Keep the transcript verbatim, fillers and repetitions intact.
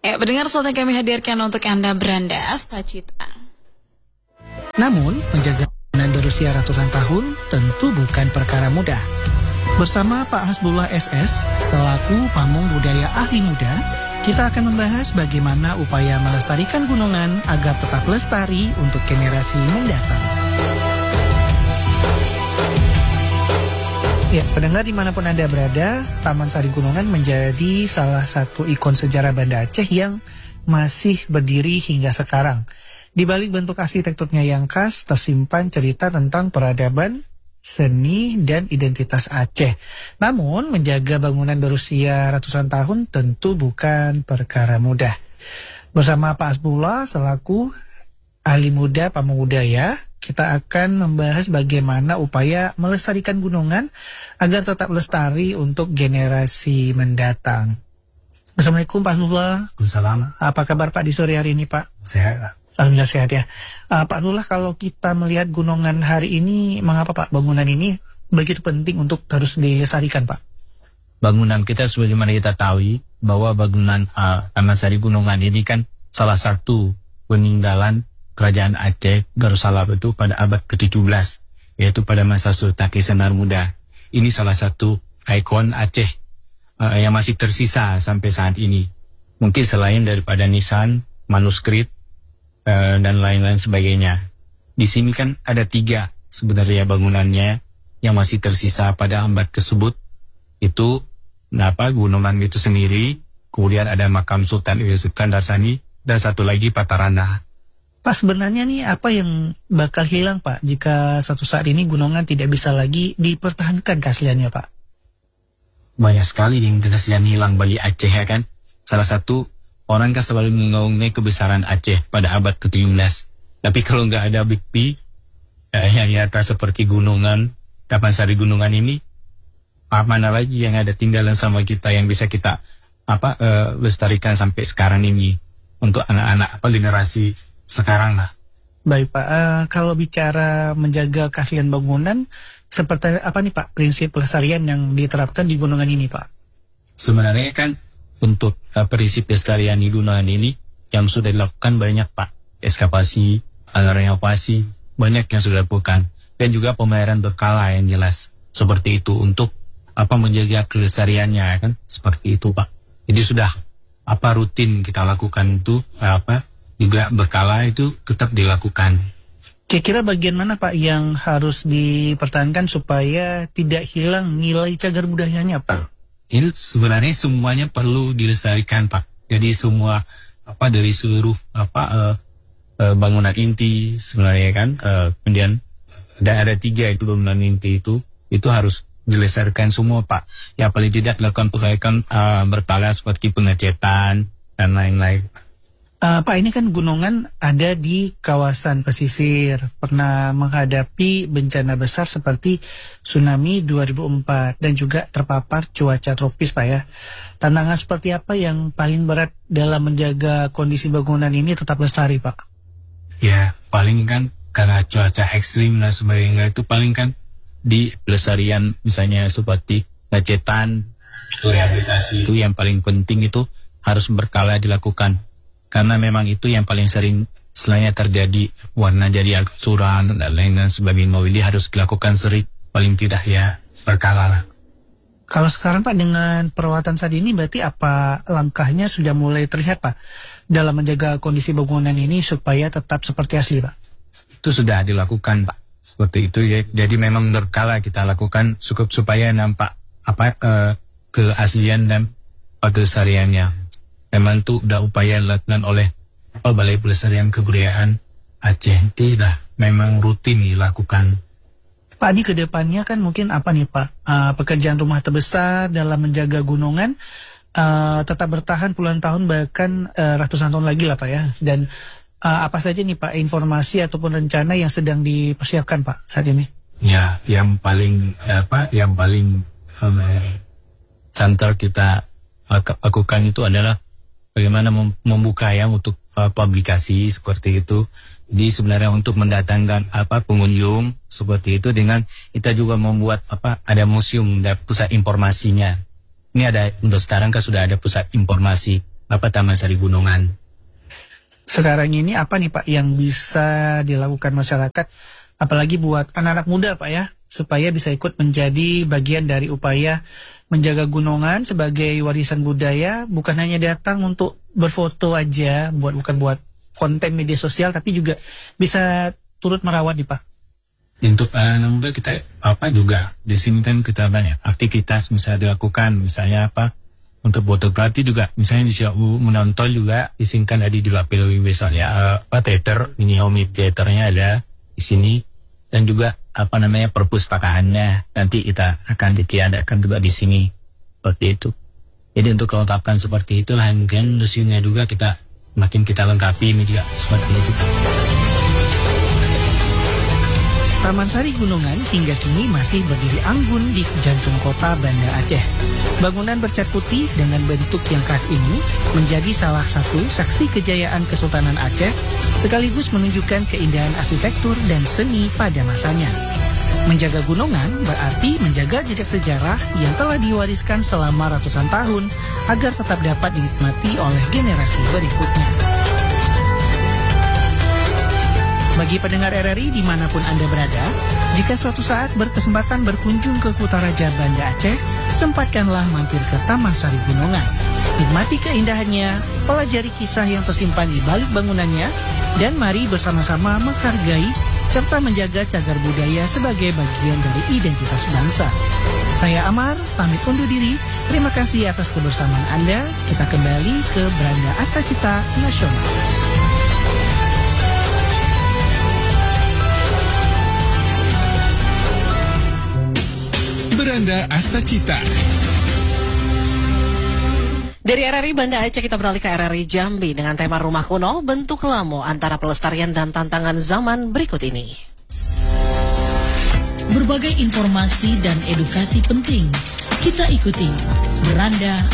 Ya, pendengar saat kami hadirkan untuk Anda Beranda Astacita. Namun, menjaga bangunan berusia ratusan tahun tentu bukan perkara mudah. Bersama Pak Hasbullah S S, selaku Pamong Budaya Ahli Muda, kita akan membahas bagaimana upaya melestarikan gunungan agar tetap lestari untuk generasi mendatang. Ya, pendengar dimanapun Anda berada, Taman Sari Gunungan menjadi salah satu ikon sejarah Banda Aceh yang masih berdiri hingga sekarang. Di balik bentuk arsitekturnya yang khas, tersimpan cerita tentang peradaban, seni, dan identitas Aceh. Namun, menjaga bangunan berusia ratusan tahun tentu bukan perkara mudah. Bersama Pak Hasbullah selaku ahli muda Pamong Budaya, kita akan membahas bagaimana upaya melestarikan gunungan agar tetap lestari untuk generasi mendatang. Assalamualaikum Pak Hasbullah. Waalaikumsalam. Apa kabar Pak di sore hari ini Pak? Sehat. Alhamdulillah sehat ya. Uh, Pak Hasbullah, kalau kita melihat gunungan hari ini, mengapa Pak bangunan ini begitu penting untuk harus dilestarikan Pak? Bangunan kita sebagaimana kita tahu bahwa bangunan uh, Taman Sari Gunungan ini kan salah satu peninggalan Kerajaan Aceh Darussalam itu pada abad ke tujuh belas, yaitu pada masa Sultan Senar Muda. Ini salah satu ikon Aceh uh, yang masih tersisa sampai saat ini. Mungkin selain daripada nisan, manuskrip, uh, dan lain-lain sebagainya. Di sini kan ada tiga sebenarnya bangunannya yang masih tersisa pada abad tersebut. Itu apa, gunungan itu sendiri, kemudian ada makam Sultan Sultan Darsani, dan satu lagi Patarana. Pak, sebenarnya nih apa yang bakal hilang Pak jika satu saat ini gunungan tidak bisa lagi dipertahankan keasliannya Pak? Banyak sekali yang keaslian hilang bagi Aceh ya kan. Salah satu, orang kan selalu mengaungkan kebesaran Aceh pada abad ke tujuh belas. Tapi kalau nggak ada bukti eh, yang nyata seperti gunungan, Taman Sari Gunungan ini, apa mana lagi yang ada tinggalan sama kita yang bisa kita apa eh, lestarikan sampai sekarang ini untuk anak-anak apa generasi sekarang lah. Baik Pak, uh, kalau bicara menjaga keaslian bangunan, seperti apa nih Pak prinsip pelestarian yang diterapkan di gunungan ini Pak? Sebenarnya kan untuk uh, prinsip pelestarian di gunungan ini yang sudah dilakukan banyak Pak. Ekskavasi, renovasi, banyak yang sudah dilakukan. Dan juga pembayaran berkala yang jelas. Seperti itu untuk apa menjaga kelestariannya kan, seperti itu Pak. Jadi sudah apa rutin kita lakukan itu apa juga berkala itu tetap dilakukan. Kira-kira bagian mana Pak yang harus dipertahankan supaya tidak hilang nilai cagar budayanya Pak? Ini sebenarnya semuanya perlu dilestarikan Pak. Jadi semua apa dari seluruh apa uh, uh, bangunan inti sebenarnya kan, uh, kemudian dan ada tiga itu bangunan inti itu itu harus dilestarikan semua Pak. Ya paling tidak dilakukan perbaikan uh, berkala seperti pengecetan dan lain-lain. Uh, Pak, ini kan gunungan ada di kawasan pesisir, pernah menghadapi bencana besar seperti tsunami dua ribu empat dan juga terpapar cuaca tropis Pak ya. Tantangan seperti apa yang paling berat dalam menjaga kondisi bangunan ini tetap lestari Pak? Ya paling kan karena cuaca ekstrim dan sebagainya itu paling kan di pelestarian misalnya seperti ngecetan, rehabilitasi itu yang paling penting itu harus berkala dilakukan. Karena memang itu yang paling sering selainnya terjadi warna jadi agak suram dan lain dan sebagainya. Jadi harus dilakukan sering, paling tidak ya berkala lah. Kalau sekarang Pak dengan perawatan saat ini berarti apa langkahnya sudah mulai terlihat Pak dalam menjaga kondisi bangunan ini supaya tetap seperti asli Pak? Itu sudah dilakukan Pak. Seperti itu ya. Jadi memang berkala kita lakukan cukup supaya nampak apa uh, keaslian dan kelestariannya. Memang itu udah upaya dilakukan oleh oh, Balai Pelestarian Kebudayaan Aceh. Tidak, memang rutin dilakukan. Pak, ini ke depannya kan mungkin apa nih Pak? Uh, pekerjaan rumah terbesar dalam menjaga gunungan uh, tetap bertahan puluhan tahun bahkan uh, ratusan tahun lagi lah Pak ya. Dan uh, apa saja nih Pak informasi ataupun rencana yang sedang dipersiapkan Pak saat ini? Ya, yang paling apa? Yang paling um, santer kita lakukan itu adalah bagaimana membuka ya untuk uh, publikasi seperti itu. Jadi sebenarnya untuk mendatangkan apa pengunjung seperti itu dengan kita juga membuat apa ada museum dan pusat informasinya. Ini ada untuk sekarang kan sudah ada pusat informasi apa Taman Sari Gunungan. Sekarang ini apa nih Pak yang bisa dilakukan masyarakat, apalagi buat anak-anak muda Pak ya, supaya bisa ikut menjadi bagian dari upaya menjaga gunungan sebagai warisan budaya, bukan hanya datang untuk berfoto aja, buat bukan buat konten media sosial, tapi juga bisa turut merawat nih Pak. Untuk anak muda kita apa juga di sini kan kita banyak aktivitas misalnya dilakukan, misalnya apa untuk fotografi juga, misalnya di sini menonton juga di sini kan ada di lapel misalnya uh, apa teater ini home theaternya ada di sini, dan juga apa namanya perpustakaannya nanti kita akan ditiadakan juga di sini seperti itu. Jadi untuk kelengkapan seperti itu mungkin museumnya juga kita makin kita lengkapi media seperti itu. Taman Sari Gunungan hingga kini masih berdiri anggun di jantung kota Banda Aceh. Bangunan bercat putih dengan bentuk yang khas ini menjadi salah satu saksi kejayaan Kesultanan Aceh, sekaligus menunjukkan keindahan arsitektur dan seni pada masanya. Menjaga gunungan berarti menjaga jejak sejarah yang telah diwariskan selama ratusan tahun agar tetap dapat dinikmati oleh generasi berikutnya. Bagi pendengar R R I dimanapun Anda berada, jika suatu saat berkesempatan berkunjung ke Kutaraja Banda Aceh, sempatkanlah mampir ke Taman Sari Gunungan. Nikmati keindahannya, pelajari kisah yang tersimpan di balik bangunannya, dan mari bersama-sama menghargai serta menjaga cagar budaya sebagai bagian dari identitas bangsa. Saya Amar, pamit undur diri. Terima kasih atas kebersamaan Anda. Kita kembali ke Beranda Astacita Nasional. Beranda Astacita. Dari R R I Banda Aceh kita beralih ke R R I Jambi dengan tema Rumah Kuno, Bentuk Lamo Antara Pelestarian dan Tantangan Zaman berikut ini. Berbagai informasi dan edukasi penting kita ikuti Beranda